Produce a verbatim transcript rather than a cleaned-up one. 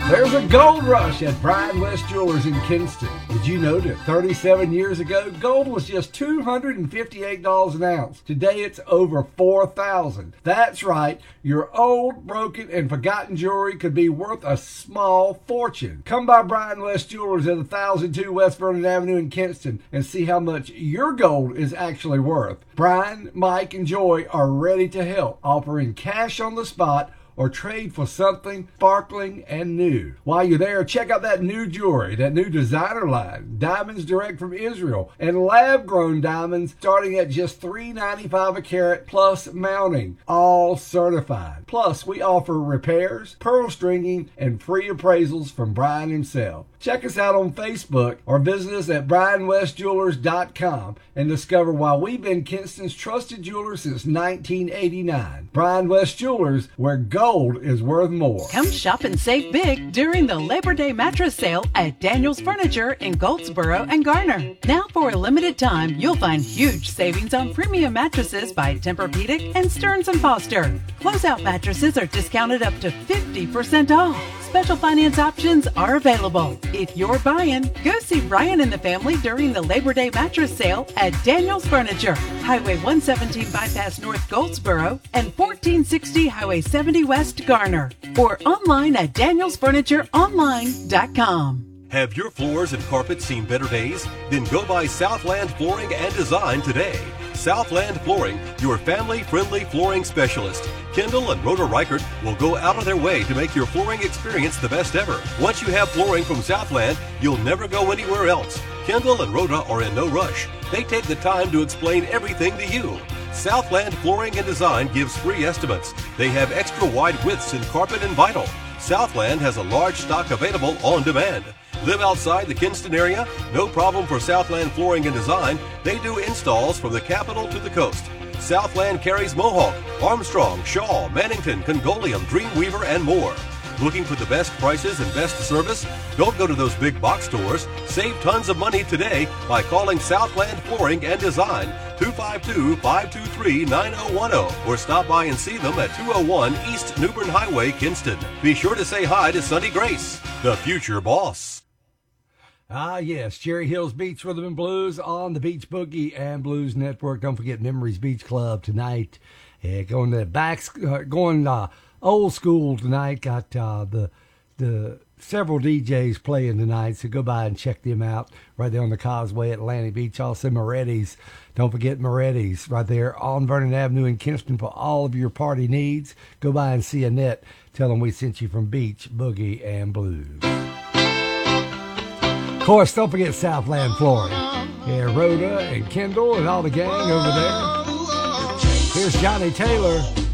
There's a gold rush at Brian West Jewelers in Kinston. Did you know that thirty-seven years ago, gold was just two hundred fifty-eight dollars an ounce? Today it's over four thousand dollars. That's right, your old, broken, and forgotten jewelry could be worth a small fortune. Come by Brian West Jewelers at one thousand two West Vernon Avenue in Kinston and see how much your gold is actually worth. Brian, Mike, and Joy are ready to help, offering cash on the spot or trade for something sparkling and new. While you're there, check out that new jewelry, that new designer line, diamonds direct from Israel, and lab-grown diamonds starting at just three ninety-five a carat plus mounting, all certified. Plus, we offer repairs, pearl stringing, and free appraisals from Brian himself. Check us out on Facebook or visit us at brian west jewelers dot com and discover why we've been Kinston's trusted jeweler since nineteen eighty-nine. Brian West Jewelers, where gold is worth more. Come shop and save big during the Labor Day mattress sale at Daniel's Furniture in Goldsboro and Garner. Now for a limited time, you'll find huge savings on premium mattresses by Tempur-Pedic and Stearns and Foster. Closeout mattresses are discounted up to fifty percent off. Special finance options are available. If you're buying, go see Brian and the family during the Labor Day mattress sale at Daniel's Furniture, Highway one seventeen Bypass North Goldsboro and fourteen sixty Highway seventy West Garner, or online at daniels furniture online dot com. Have your floors and carpets seen better days? Then go by Southland Flooring and Design today. Southland Flooring, your family-friendly flooring specialist. Kendall and Rhoda Reichert will go out of their way to make your flooring experience the best ever. Once you have flooring from Southland, you'll never go anywhere else. Kendall and Rhoda are in no rush. They take the time to explain everything to you. Southland Flooring and Design gives free estimates. They have extra wide widths in carpet and vinyl. Southland has a large stock available on demand. Live outside the Kinston area? No problem for Southland Flooring and Design. They do installs from the capital to the coast. Southland carries Mohawk, Armstrong, Shaw, Mannington, Congolium, Dreamweaver, and more. Looking for the best prices and best service? Don't go to those big box stores. Save tons of money today by calling Southland Flooring and Design, two five two, five two three, nine zero one zero, or stop by and see them at two oh one East New Bern Highway, Kinston. Be sure to say hi to Sunny Grace, the future boss. Ah, yes, Cherry Hills Beach Rhythm and Blues on the Beach Boogie and Blues Network. Don't forget Memories Beach Club tonight. Yeah, going to back, uh, going uh, old school tonight. Got uh, the the several D Js playing tonight, so go by and check them out right there on the Causeway at Atlantic Beach. Also Moretti's. Don't forget Moretti's right there on Vernon Avenue in Kinston for all of your party needs. Go by and see Annette. Tell them we sent you from Beach Boogie and Blues. Of course, don't forget Southland Flooring. Yeah, Rhoda and Kendall and all the gang over there. Here's Johnny Taylor.